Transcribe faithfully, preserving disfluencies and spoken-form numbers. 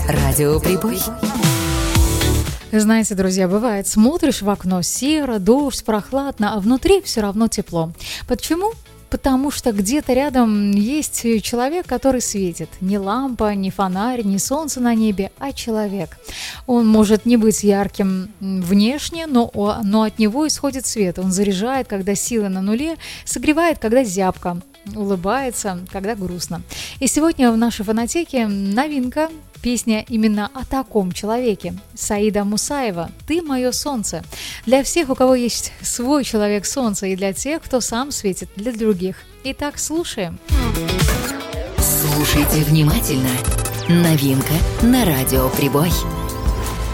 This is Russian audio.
Радио Прибой. Знаете, друзья, бывает, смотришь в окно, серо, дождь, прохладно, а внутри все равно тепло. Почему? Потому что где-то рядом есть человек, который светит. Не лампа, не фонарь, не солнце на небе, а человек. Он может не быть ярким внешне, но, но от него исходит свет. Он заряжает, когда силы на нуле, согревает, когда зябко, улыбается, когда грустно. И сегодня в нашей фонотеке новинка. Песня именно о таком человеке. Саида Мусаева «Ты мое солнце». Для всех, у кого есть свой человек солнца, и для тех, кто сам светит для других. Итак, слушаем. Слушайте внимательно. Новинка на Радио Прибой.